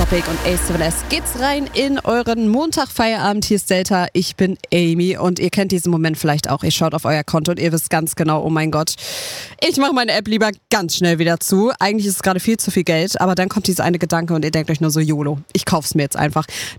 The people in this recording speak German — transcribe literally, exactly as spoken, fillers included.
Topic und Ace seven S geht's rein in euren Montag-Feierabend. Hier ist Delta, ich bin Amy und ihr kennt diesen Moment vielleicht auch. Ihr schaut auf euer Konto und ihr wisst ganz genau, oh mein Gott, ich mache meine App lieber ganz schnell wieder zu. Eigentlich ist es gerade viel zu viel Geld, aber dann kommt dieser eine Gedanke und ihr denkt euch nur so, YOLO, ich kauf's mir jetzt einfach.